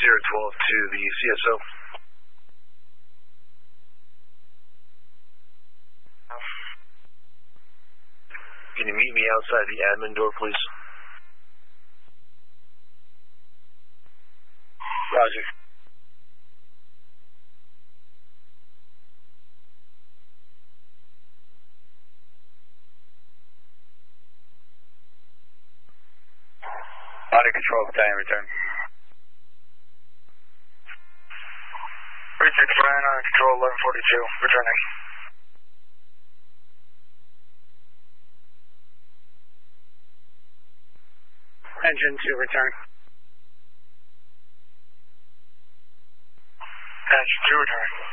Sierra 12 to the CSO. Can you meet me outside the admin door, please? Roger. Body control, battalion return. Richard Brian on control 1142, returning. Engine to return. Engine to return.